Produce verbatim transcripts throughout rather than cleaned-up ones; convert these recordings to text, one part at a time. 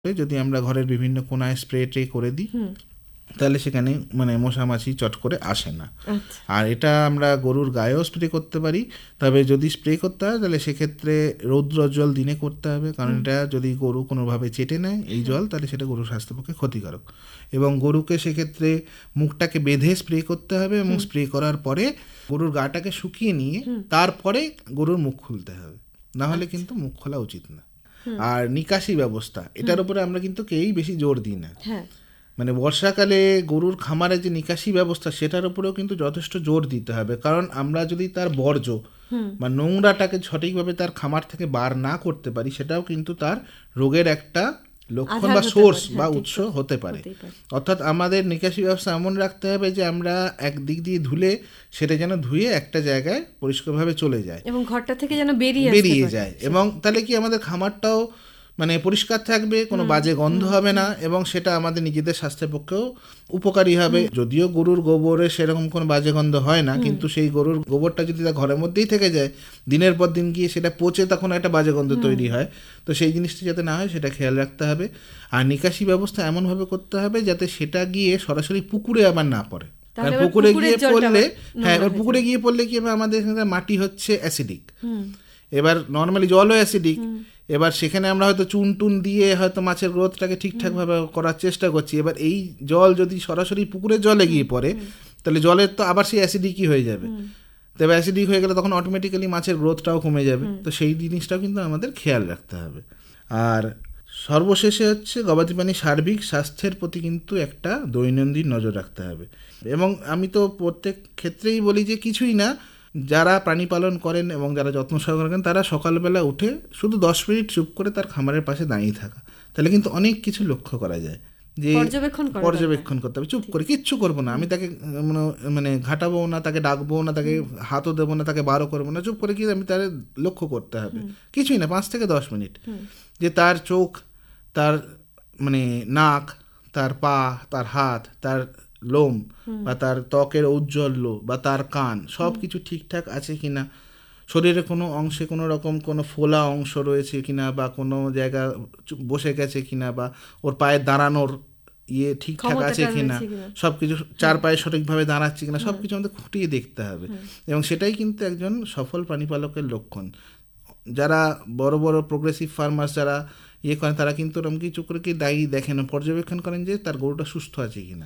যদি আমরা ঘরের বিভিন্ন কোনায় স্প্রে ট্রে করে দিই তাহলে সেখানে মানে মশামাছি চট করে আসে না। আর এটা আমরা গরুর গায়েও স্প্রে করতে পারি, তবে যদি স্প্রে করতে হয় তাহলে সেক্ষেত্রে রৌদ্র জল দিনে করতে হবে, কারণ এটা যদি গরু কোনোভাবে চেটে নেয় এই জল তাহলে সেটা গরুর স্বাস্থ্যের পক্ষে ক্ষতিকারক। এবং গরুকে সেক্ষেত্রে মুখটাকে বেঁধে স্প্রে করতে হবে এবং স্প্রে করার পরে গরুর গাটাকে শুকিয়ে নিয়ে তারপরে গরুর মুখ খুলতে হবে, না হলে কিন্তু মুখ খোলা উচিত না। আর নিকাশি ব্যবস্থা, এটার উপরে আমরা কিন্তু কেউই বেশি জোর দিই না। মানে বর্ষাকালে গরুর খামারে যে নিকাশি ব্যবস্থা সেটার উপরেও কিন্তু যথেষ্ট জোর দিতে হবে, কারণ আমরা যদি তার বর্জ্য বা নোংরাটাকে সঠিকভাবে তার খামার থেকে বার না করতে পারি সেটাও কিন্তু তার রোগের একটা লক্ষণ বা সোর্স বা উৎস হতে পারে। অর্থাৎ আমাদের নিকাশি ব্যবস্থা এমন রাখতে হবে যে আমরা একদিক দিয়ে ধুলে সেটা যেন ধুয়ে একটা জায়গায় পরিষ্কারভাবে চলে যায় এবং ঘরটা থেকে যেন বেরিয়ে বেরিয়ে যায়, এবং তাহলে কি আমাদের খামারটাও মানে পরিষ্কার থাকবে, কোনো বাজে গন্ধ হবে না এবং সেটা আমাদের নিজেদের স্বাস্থ্যের পক্ষেও উপকারী হবে। যদিও গরুর গোবরে সেরকম কোনো বাজে গন্ধ হয় না, কিন্তু সেই গরুর গোবরটা যদি তার ঘরের মধ্যেই থেকে যায় দিনের পর দিন গিয়ে সেটা পচে তখন একটা বাজে গন্ধ তৈরি হয়, তো সেই জিনিসটা যাতে না হয় সেটা খেয়াল রাখতে হবে। আর নিকাশি ব্যবস্থা এমনভাবে করতে হবে যাতে সেটা গিয়ে সরাসরি পুকুরে আবার না পড়ে। পুকুরে গিয়ে পড়লে হ্যাঁ এবার পুকুরে গিয়ে পড়লে কি হবে, আমাদের এখানকার মাটি হচ্ছে অ্যাসিডিক, এবার নর্মালি জলও অ্যাসিডিক, এবার সেখানে আমরা হয়তো চুন টুন দিয়ে হয়তো মাছের গ্রোথটাকে ঠিকঠাকভাবে করার চেষ্টা করছি, এবার এই জল যদি সরাসরি পুকুরের জলে গিয়ে পড়ে তাহলে জলের তো আবার সেই অ্যাসিডিকই হয়ে যাবে, তবে অ্যাসিডিক হয়ে গেলে তখন অটোমেটিক্যালি মাছের গ্রোথটাও কমে যাবে, তো সেই জিনিসটাও কিন্তু আমাদের খেয়াল রাখতে হবে। আর সর্বশেষে হচ্ছে গবাদি প্রাণীর সার্বিক স্বাস্থ্যের প্রতি কিন্তু একটা দৈনন্দিন নজর রাখতে হবে। এবং আমি তো প্রত্যেক ক্ষেত্রেই বলি যে কিছুই না, যারা প্রাণী পালন করেন এবং যারা যত্ন সহকারে করেন তারা সকালবেলা উঠে শুধু দশ মিনিট চুপ করে তার খামারের পাশে দাঁড়িয়ে থাকা, তাহলে কিন্তু অনেক কিছু লক্ষ্য করা যায়। যে পর্যবেক্ষণ করতে হবে, চুপ করে কিচ্ছু করবো না, আমি তাকে মানে ঘাটাবো না, তাকে ডাকবো না, তাকে হাতও দেবো না, তাকে বারও করবো না, চুপ করে কি আমি তার লক্ষ্য করতে হবে, কিছুই না, পাঁচ থেকে দশ মিনিট যে তার চোখ, তার মানে নাক, তার পা, তার হাত, তার লোম বা তার ত্বকের ঔজ্জ্বল্য বা তার কান সব কিছু ঠিকঠাক আছে কিনা, শরীরে কোনো অংশে কোনো রকম কোনো ফোলা অংশ রয়েছে কিনা বা কোনো জায়গা বসে গেছে কিনা বা ওর পায়ে দাঁড়ানোর ইয়ে ঠিকঠাক আছে কিনা, সব কিছু চার পায়ে সঠিকভাবে দাঁড়াচ্ছে কিনা সব কিছু আমাদের খুঁটিয়ে দেখতে হবে। এবং সেটাই কিন্তু একজন সফল প্রাণীপালকের লক্ষণ। যারা বড় বড় প্রোগ্রেসিভ ফার্মার্স যারা ইয়ে করেন তারা কিন্তু ওরকম কিছু করে কি দায়ী দেখেন, পর্যবেক্ষণ করেন যে তার গরুটা সুস্থ আছে কিনা,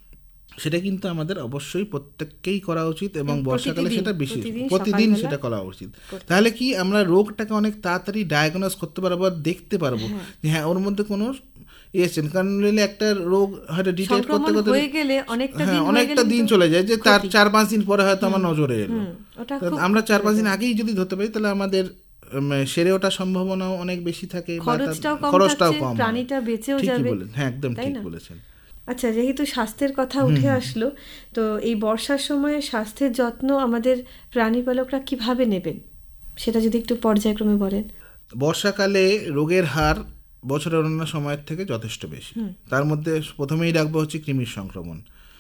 সেটা কিন্তু আমাদের অবশ্যই প্রত্যেককেই করা উচিত এবং বর্ষাকালে সেটা বেশি প্রতিদিন সেটা করা উচিত। তাহলে কি আমরা রোগটাকে অনেক তাড়াতাড়ি ডায়াগনোজ করতে পারবো আর দেখতে পারবো যে হ্যাঁ ওর মধ্যে কোনো এসেছেন, কারণ একটা রোগ হয়তো ডিটেক্ট করতে করতে হ্যাঁ অনেকটা দিন চলে যায়, যে তার চার পাঁচ দিন পরে হয়তো আমার নজরে এলো, আমরা চার পাঁচ দিন আগেই যদি ধরতে পারি তাহলে আমাদের সেরে ওঠার সম্ভাবনাও অনেক বেশি থাকে, খরচটাও কম, প্রাণীটা বেঁচেও যাবে। হ্যাঁ একদম ঠিক বলেছেন। আচ্ছা, যেহেতু স্বাস্থ্যের কথা উঠে আসলো, তো এই বর্ষার সময়ে স্বাস্থ্যের যত্ন আমাদের প্রাণীপালকরা কিভাবে নেবেন সেটা যদি একটু পর্যায়ক্রমে বলেন। বর্ষাকালে রোগের হার বছরের অন্য সময়ের থেকে যথেষ্ট বেশি, তার মধ্যে প্রথমেই রাখবো হচ্ছে কৃমির সংক্রমণ।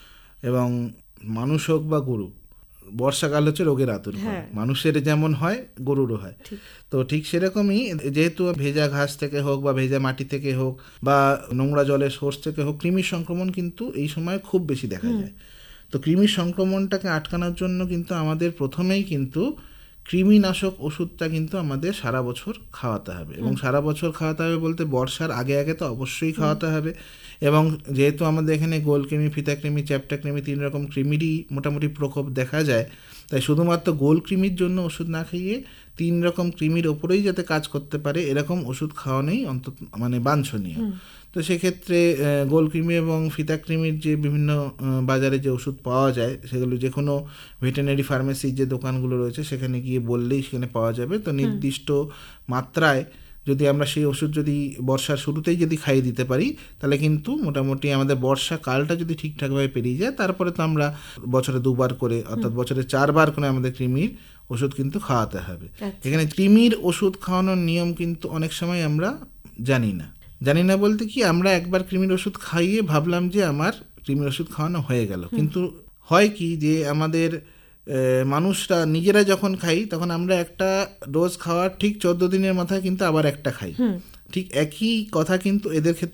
এবং মানুষ হোক বা গরু, বর্ষাকাল হচ্ছে রোগের আতুরঘর, মানুষের যেমন হয় গরুরও হয়, তো ঠিক সেরকমই যেহেতু ভেজা ঘাস থেকে হোক বা ভেজা মাটি থেকে হোক বা নোংরা জলের সোর্স থেকে হোক কৃমির সংক্রমণ কিন্তু এই সময় খুব বেশি দেখা যায়। তো কৃমির সংক্রমণটাকে আটকানোর জন্য কিন্তু আমাদের প্রথমেই কিন্তু কৃমিনাশক ওষুধটা কিন্তু আমাদের সারা বছর খাওয়াতে হবে। এবং সারা বছর খাওয়াতে হবে বলতে বর্ষার আগে আগে তো অবশ্যই খাওয়াতে হবে। এবং যেহেতু আমাদের এখানে গোল কৃমি, ফিতা কৃমি, চ্যাপ্টা কৃমি তিন রকম কৃমিরই মোটামুটি প্রকোপ দেখা যায়, তাই শুধুমাত্র গোল কৃমির জন্য ওষুধ না খাইয়ে তিন রকম কৃমির ওপরেই যাতে কাজ করতে পারে এরকম ওষুধ খাওয়ানোই অন্তত মানে বাঞ্ছনীয়। তো সেক্ষেত্রে গোল কৃমি এবং ফিতা কৃমির যে বিভিন্ন বাজারে যে ওষুধ পাওয়া যায় সেগুলো যে কোনো ভেটেরিনারি ফার্মেসির যে দোকানগুলো রয়েছে সেখানে গিয়ে বললেই সেখানে পাওয়া যাবে। তো নির্দিষ্ট মাত্রায় যদি আমরা সেই ওষুধ যদি বর্ষার শুরুতেই যদি খাইয়ে দিতে পারি তাহলে কিন্তু মোটামুটি আমাদের বর্ষাকালটা যদি ঠিকঠাকভাবে পেরিয়ে যায় তারপরে তো আমরা বছরে দুবার করে অর্থাৎ বছরে চারবার করে আমাদের কৃমির ওষুধ কিন্তু খাওয়াতে হবে। এখানে কৃমির ওষুধ খাওয়ানোর নিয়ম কিন্তু অনেক সময় আমরা জানি না জানি না বলতে কি আমরা একবার কৃমির ওষুধ খাইয়ে ভাবলাম যে আমার কৃমির ওষুধ খাওয়ানো হয়ে গেল, কিন্তু হয় কি যে আমাদের মানুষরা নিজেরা যখন খাই তখন আমরা একটা ডোজ খাওয়ার ঠিক চোদ্দ দিনের মাথায় কিন্তু আবার একটা খাই, ঠিক একই কথা কিন্তু এদের ক্ষেত্রে